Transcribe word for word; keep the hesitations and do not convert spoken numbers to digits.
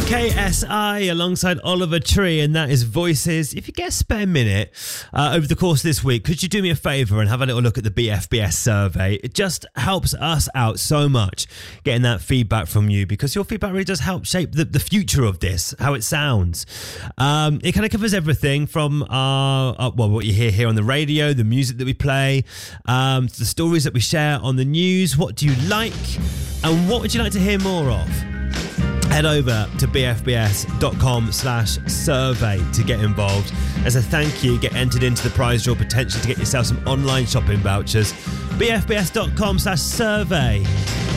K S I alongside Oliver Tree, and that is Voices. If you get a spare minute uh, over the course of this week, could you do me a favour and have a little look at the B F B S survey? It just helps us out so much getting that feedback from you, because your feedback really does help shape the, the future of this, how it sounds. Um, it kind of covers everything from our, uh, well, what you hear here on the radio, the music that we play, um, the stories that we share on the news. What do you like, and what would you like to hear more of? Head over to bfbs.com slash survey to get involved. As a thank you, get entered into the prize draw potentially to get yourself some online shopping vouchers. bfbs.com slash survey.